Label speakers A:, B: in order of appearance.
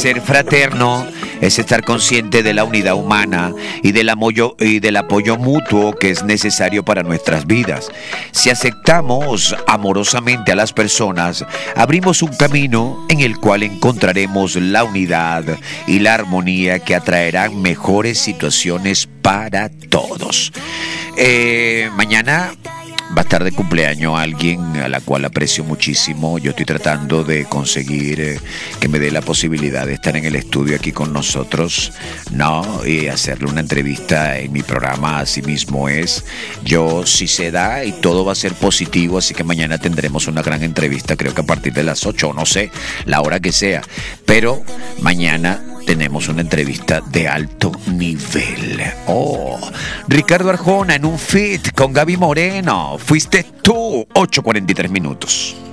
A: ser fraterno es estar consciente de la unidad humana y del apoyo mutuo que es necesario para nuestras vidas. Si aceptamos amorosamente a las personas, abrimos un camino en el cual encontraremos la unidad y la armonía que atraerán mejores situaciones para todos. Mañana va a estar de cumpleaños alguien a la cual aprecio muchísimo. Yo estoy tratando de conseguir que me dé la posibilidad de estar en el estudio aquí con nosotros, ¿no? Y hacerle una entrevista en mi programa. Así mismo es. Yo, si se da y todo va a ser positivo, así que mañana tendremos una gran entrevista, creo que a partir de las 8, no sé, la hora que sea. Pero mañana tenemos una entrevista de alto nivel. Ricardo Arjona en un feat con Gaby Moreno. Fuiste tú, 8:43 minutos.